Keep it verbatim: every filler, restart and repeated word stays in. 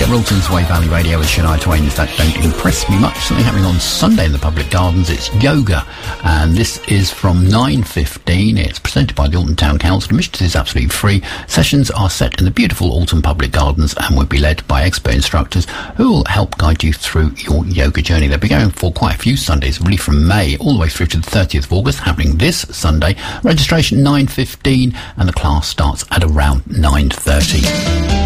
get Rolton's Way Valley Radio with Shania Twain's That Don't Impress Me Much. Something happening on Sunday in the public gardens. It's yoga, and this is from nine fifteen. It's presented by the Alton Town Council. Admission is absolutely free. Sessions are set in the beautiful Alton public gardens and will be led by expert instructors who will help guide you through your yoga journey. They'll be going for quite a few Sundays, really from May all the way through to the thirtieth of August, happening this Sunday. Registration nine fifteen, and the class starts at around nine thirty.